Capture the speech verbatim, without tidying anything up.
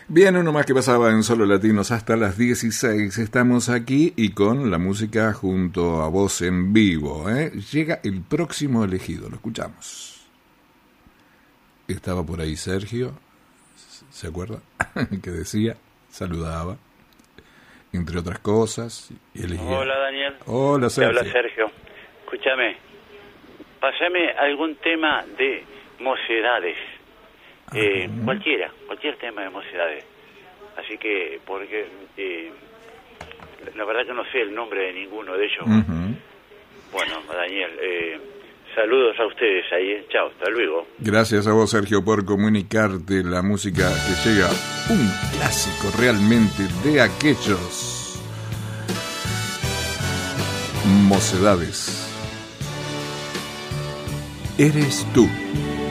Bien, uno más que pasaba en Solo Latinos hasta las dieciséis. Estamos aquí y con la música junto a vos en vivo, ¿eh? Llega el próximo elegido, lo escuchamos. Estaba por ahí Sergio, ¿se acuerda? Que decía, saludaba, entre otras cosas. Y elegía. Hola, Daniel. Hola, Sergio. Te habla Sergio. Escúchame, pásame algún tema de Mocedades. Eh, cualquiera, cualquier tema de Mocedades. Así que, porque eh, la verdad que no sé el nombre de ninguno de ellos. Uh-huh. Bueno, Daniel, eh, saludos a ustedes ahí. Eh. Chao, hasta luego. Gracias a vos, Sergio, por comunicarte la música que llega, un clásico realmente de aquellos. Mocedades. Eres tú.